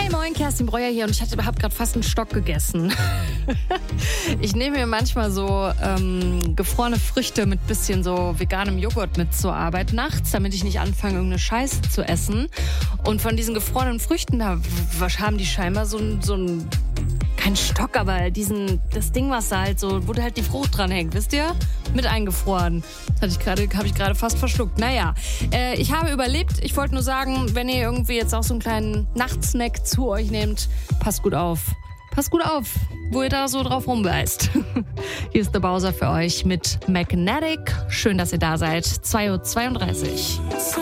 Moin, Kerstin Breuer hier und ich habe gerade fast einen Stock gegessen. Ich nehme mir manchmal so gefrorene Früchte mit bisschen so veganem Joghurt mit zur Arbeit nachts, damit ich nicht anfange, irgendeine Scheiße zu essen. Und von diesen gefrorenen Früchten, da haben die scheinbar so ein kein Stock, aber das Ding, was da halt so, wo da halt die Frucht dran hängt, wisst ihr? Mit eingefroren. Habe ich gerade fast verschluckt. Naja, ich habe überlebt. Ich wollte nur sagen, wenn ihr irgendwie jetzt auch so einen kleinen Nachtsnack zu euch nehmt, passt gut auf. Passt gut auf, wo ihr da so drauf rumbeißt. Hier ist der Bowser für euch mit Magnetic. Schön, dass ihr da seid. 2:32 Uhr.